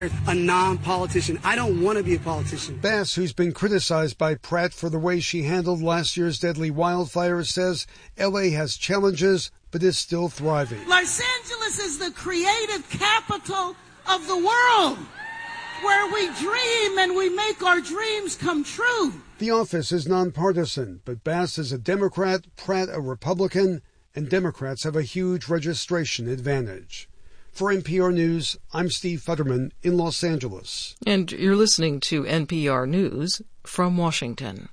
a non-politician. I don't want to be a politician. Bass, who's been criticized by Pratt for the way she handled last year's deadly wildfire, says L.A. has challenges, but is still thriving. Los Angeles is the creative capital of the world, where we dream and we make our dreams come true. The office is nonpartisan, but Bass is a Democrat, Pratt a Republican, and Democrats have a huge registration advantage. For NPR News, I'm Steve Futterman in Los Angeles. And you're listening to NPR News from Washington.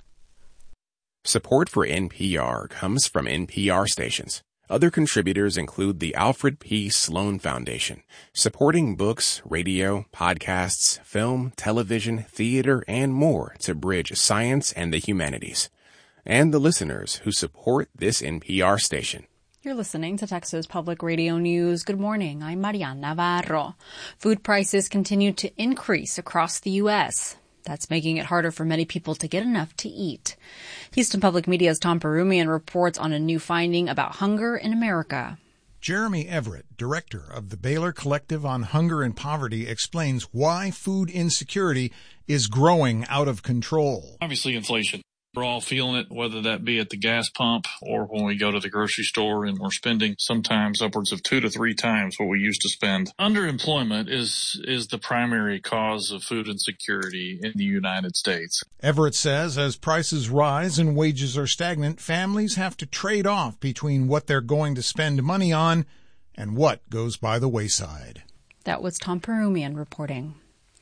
Support for NPR comes from NPR stations. Other contributors include the Alfred P. Sloan Foundation, supporting books, radio, podcasts, film, television, theater, and more to bridge science and the humanities. And the listeners who support this NPR station. You're listening to Texas Public Radio News. Good morning. I'm Mariana Navarro. Food prices continue to increase across the U.S. That's making it harder for many people to get enough to eat. Houston Public Media's Tom Perumian reports on a new finding about hunger in America. Jeremy Everett, director of the Baylor Collective on Hunger and Poverty, explains why food insecurity is growing out of control. Obviously, inflation. We're all feeling it, whether that be at the gas pump or when we go to the grocery store and we're spending sometimes upwards of 2 to 3 times what we used to spend. Underemployment is the primary cause of food insecurity in the United States. Everett says as prices rise and wages are stagnant, families have to trade off between what they're going to spend money on and what goes by the wayside. That was Tom Perumian reporting.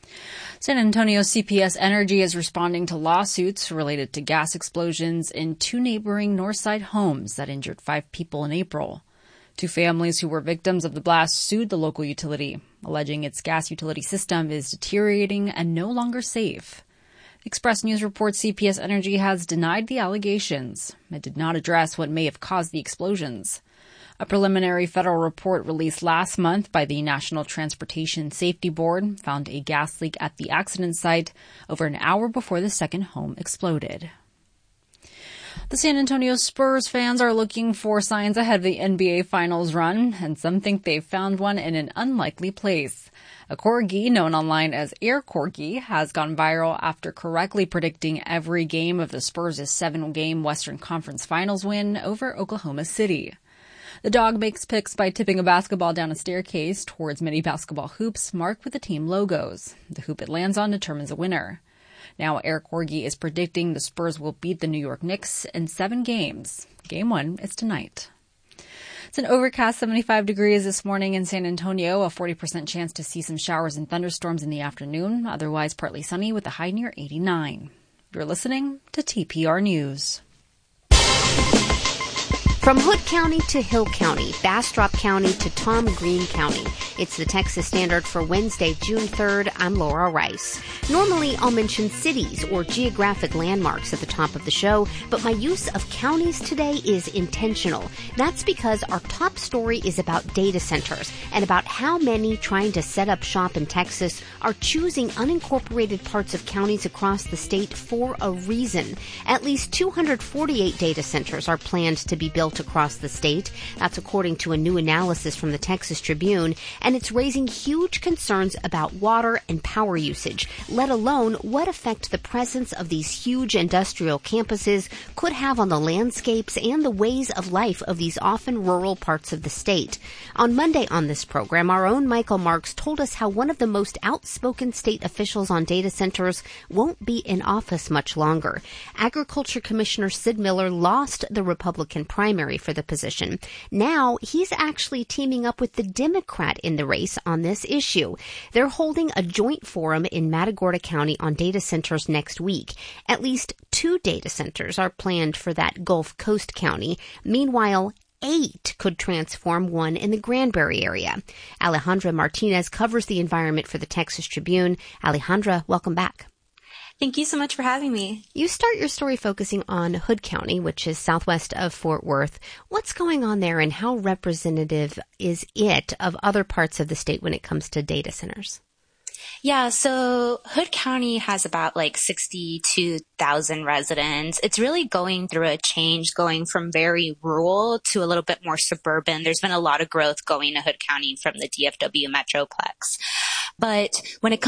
San Antonio CPS Energy is responding to lawsuits related to gas explosions in 2 neighboring Northside homes that injured 5 people in April. 2 families who were victims of the blast sued the local utility, alleging its gas utility system is deteriorating and no longer safe. Express News reports CPS Energy has denied the allegations. It did not address what may have caused the explosions. A preliminary federal report released last month by the National Transportation Safety Board found a gas leak at the accident site over an hour before the second home exploded. The San Antonio Spurs fans are looking for signs ahead of the NBA Finals run, and some think they've found one in an unlikely place. A corgi, known online as Air Corgi, has gone viral after correctly predicting every game of the Spurs' 7-game Western Conference Finals win over Oklahoma City. The dog makes picks by tipping a basketball down a staircase towards many basketball hoops marked with the team logos. The hoop it lands on determines a winner. Now, Air Corgi is predicting the Spurs will beat the New York Knicks in 7 games. Game 1 is tonight. It's an overcast 75 degrees this morning in San Antonio, a 40% chance to see some showers and thunderstorms in the afternoon, otherwise partly sunny with a high near 89. You're listening to TPR News. From Hood County to Hill County, Bastrop County to Tom Green County. It's the Texas Standard for Wednesday, June 3rd. I'm Laura Rice. Normally, I'll mention cities or geographic landmarks at the top of the show, but my use of counties today is intentional. That's because our top story is about data centers and about how many trying to set up shop in Texas are choosing unincorporated parts of counties across the state for a reason. At least 248 data centers are planned to be built across the state. That's according to a new analysis from the Texas Tribune, and it's raising huge concerns about water and power usage, let alone what effect the presence of these huge industrial campuses could have on the landscapes and the ways of life of these often rural parts of the state. On Monday on this program, our own Michael Marks told us how one of the most outspoken state officials on data centers won't be in office much longer. Agriculture Commissioner Sid Miller lost the Republican primary for the position. Now he's actually teaming up with the Democrat in the race on this issue. They're holding a joint forum in Matagorda County on data centers next week. At least 2 data centers are planned for that Gulf Coast county. Meanwhile, 8 could transform one in the Granbury area. Alejandra Martinez covers the environment for the Texas Tribune. Alejandra, welcome back. Thank you so much for having me. You start your story focusing on Hood County, which is southwest of Fort Worth. What's going on there and how representative is it of other parts of the state when it comes to data centers? Yeah, so Hood County has about 62,000 residents. It's really going through a change, going from very rural to a little bit more suburban. There's been a lot of growth going to Hood County from the DFW Metroplex. But when it